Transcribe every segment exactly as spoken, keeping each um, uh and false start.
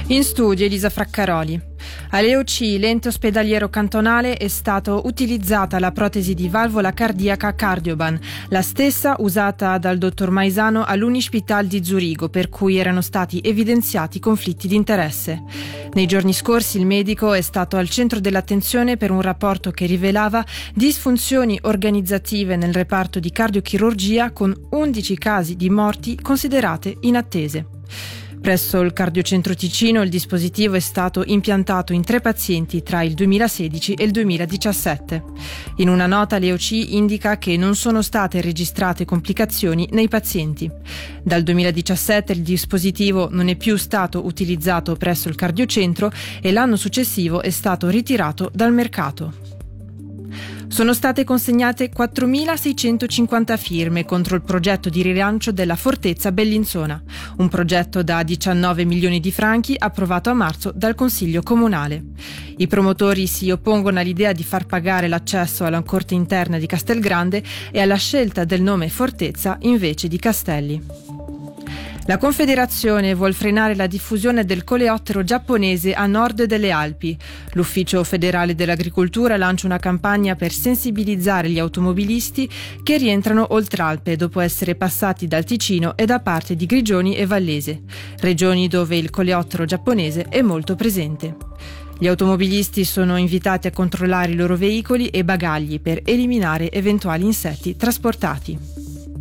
In studio Elisa Fraccaroli. All'E O C, l'ente ospedaliero cantonale, è stato utilizzata la protesi di valvola cardiaca Cardioban, la stessa usata dal dottor Maisano all'Unispital di Zurigo, per cui erano stati evidenziati conflitti di interesse. Nei giorni scorsi il medico è stato al centro dell'attenzione per un rapporto che rivelava disfunzioni organizzative nel reparto di cardiochirurgia, con undici casi di morti considerate inattese. Presso il Cardiocentro Ticino il dispositivo è stato impiantato in tre pazienti tra il duemilasedici e il duemiladiciassette. In una nota l'E O C indica che non sono state registrate complicazioni nei pazienti. Dal duemiladiciassette il dispositivo non è più stato utilizzato presso il cardiocentro e l'anno successivo è stato ritirato dal mercato. Sono state consegnate quattromilaseicentocinquanta firme contro il progetto di rilancio della Fortezza Bellinzona, un progetto da diciannove milioni di franchi approvato a marzo dal Consiglio Comunale. I promotori si oppongono all'idea di far pagare l'accesso alla corte interna di Castelgrande e alla scelta del nome Fortezza invece di Castelli. La Confederazione vuol frenare la diffusione del coleottero giapponese a nord delle Alpi. L'Ufficio federale dell'agricoltura lancia una campagna per sensibilizzare gli automobilisti che rientrano oltre Alpe dopo essere passati dal Ticino e da parte di Grigioni e Vallese, regioni dove il coleottero giapponese è molto presente. Gli automobilisti sono invitati a controllare i loro veicoli e bagagli per eliminare eventuali insetti trasportati.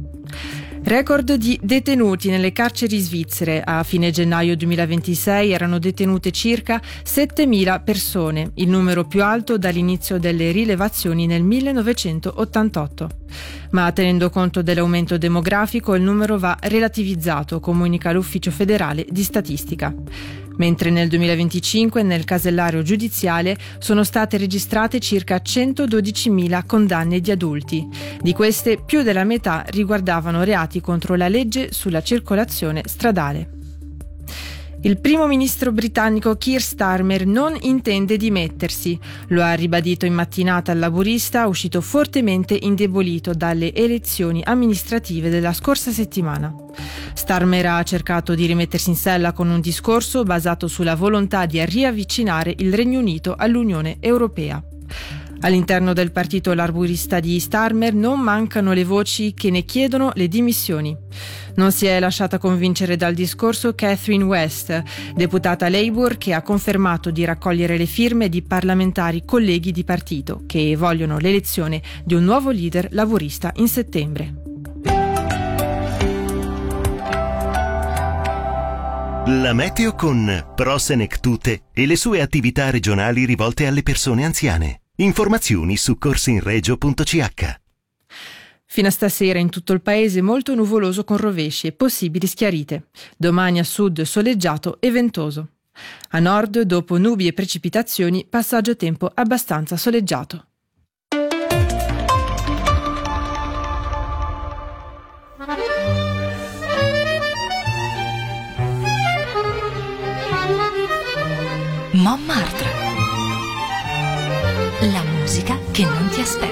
Record di detenuti nelle carceri svizzere. A fine gennaio duemilaventisei erano detenute circa settemila persone, il numero più alto dall'inizio delle rilevazioni nel millenovecentottantotto. Ma tenendo conto dell'aumento demografico il numero va relativizzato, comunica l'Ufficio federale di statistica. Mentre nel duemilaventicinque nel casellario giudiziale sono state registrate circa centododicimila condanne di adulti. Di queste più della metà riguardavano reati contro la legge sulla circolazione stradale. Il primo ministro britannico Keir Starmer non intende dimettersi. Lo ha ribadito in mattinata al Laburista, uscito fortemente indebolito dalle elezioni amministrative della scorsa settimana. Starmer ha cercato di rimettersi in sella con un discorso basato sulla volontà di riavvicinare il Regno Unito all'Unione Europea. All'interno del partito laburista di Starmer non mancano le voci che ne chiedono le dimissioni. Non si è lasciata convincere dal discorso Catherine West, deputata Labour, che ha confermato di raccogliere le firme di parlamentari colleghi di partito che vogliono l'elezione di un nuovo leader laburista in settembre. La meteo con Prosenectute e le sue attività regionali rivolte alle persone anziane. Informazioni su corsinregio punto c h. Fino a stasera in tutto il paese molto nuvoloso con rovesci e possibili schiarite. Domani a sud soleggiato e ventoso. A nord, dopo nubi e precipitazioni, passaggio a tempo abbastanza soleggiato. Montmartre. La musica che non ti aspetti.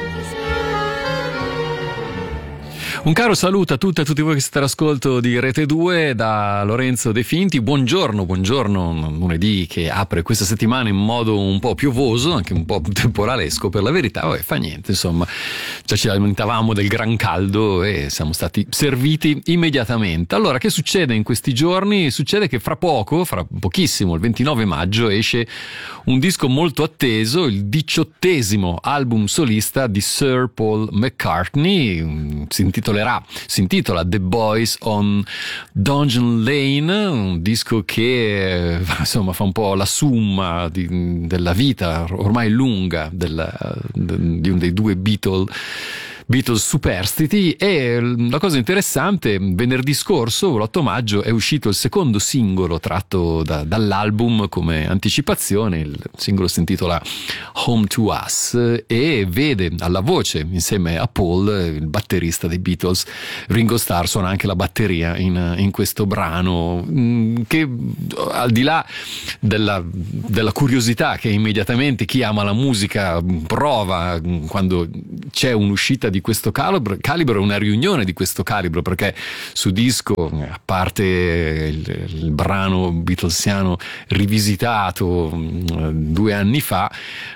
Un caro saluto a tutte e a tutti voi che siete all'ascolto di Rete due da Lorenzo De Finti. Buongiorno, buongiorno, lunedì che apre questa settimana in modo un po' piovoso, anche un po' temporalesco per la verità, vabbè, fa niente, insomma, già ci lamentavamo del gran caldo e siamo stati serviti immediatamente. Allora, che succede in questi giorni? Succede che fra poco, fra pochissimo, il ventinove maggio, esce un disco molto atteso, il diciottesimo album solista di Sir Paul McCartney, si intitola Si intitola The Boys on Dungeon Lane, un disco che insomma fa un po' la summa di, della vita ormai lunga del, di uno dei due Beatle Beatles superstiti. E la cosa interessante, venerdì scorso, l'otto maggio, è uscito il secondo singolo tratto da, dall'album come anticipazione. Il singolo si intitola Home to Us e vede alla voce, insieme a Paul, il batterista dei Beatles, Ringo Starr, suona anche la batteria in, in questo brano, che al di là della, della curiosità che immediatamente chi ama la musica prova quando c'è un'uscita di di questo calibro, calibro una riunione di questo calibro, perché su disco, a parte il, il brano beatlesiano rivisitato due anni fa,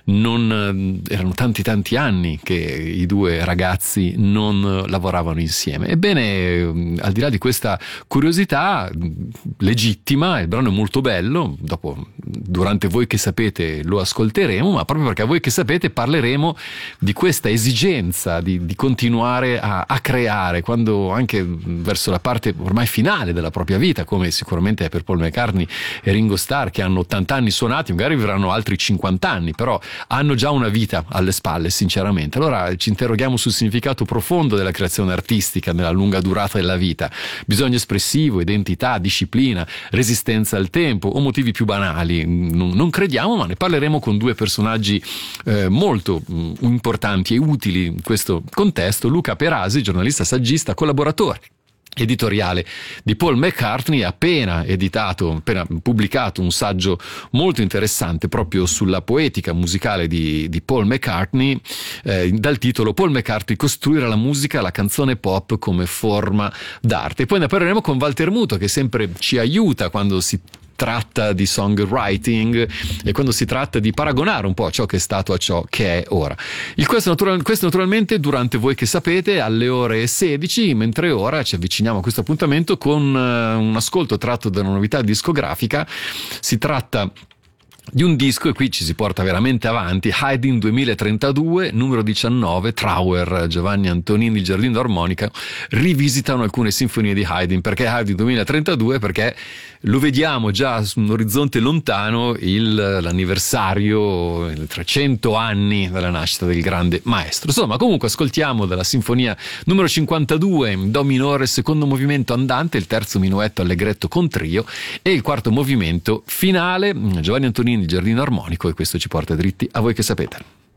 non erano tanti tanti anni che i due ragazzi non lavoravano insieme. Ebbene, al di là di questa curiosità legittima, il brano è molto bello, dopo durante Voi che sapete lo ascolteremo, ma proprio perché a Voi che sapete parleremo di questa esigenza di, di continuare a, a creare, quando anche verso la parte ormai finale della propria vita, come sicuramente è per Paul McCartney e Ringo Starr, che hanno ottanta anni suonati, magari vivranno altri cinquanta anni, però hanno già una vita alle spalle, sinceramente. Allora ci interroghiamo sul significato profondo della creazione artistica nella lunga durata della vita: bisogno espressivo, identità, disciplina, resistenza al tempo o motivi più banali? Non, non crediamo, ma ne parleremo con due personaggi eh, molto mh, importanti e utili in questo contesto. Luca Perasi, giornalista, saggista, collaboratore editoriale di Paul McCartney, ha appena editato, appena pubblicato un saggio molto interessante proprio sulla poetica musicale di, di Paul McCartney, eh, dal titolo Paul McCartney: costruire la musica, la canzone pop come forma d'arte. E poi ne parleremo con Walter Muto, che sempre ci aiuta quando si tratta di songwriting e quando si tratta di paragonare un po' ciò che è stato a ciò che è ora. Il questo, natural, questo naturalmente durante Voi che sapete alle ore sedici, mentre ora ci avviciniamo a questo appuntamento con uh, un ascolto tratto da una novità discografica. Si tratta di un disco, e qui ci si porta veramente avanti, Haydn duemilatrentadue, numero diciannove, Trauer, Giovanni Antonini, il Giardino d'Armonica rivisitano alcune sinfonie di Haydn. Perché Haydn duemilatrentadue? Perché lo vediamo già su un orizzonte lontano il, l'anniversario, i trecento anni dalla nascita del grande maestro. Insomma, comunque ascoltiamo dalla sinfonia numero cinquantadue, Do minore, secondo movimento andante, il terzo minuetto allegretto con trio e il quarto movimento finale, Giovanni Antonini, il Giardino Armonico, e questo ci porta dritti a Voi che sapete.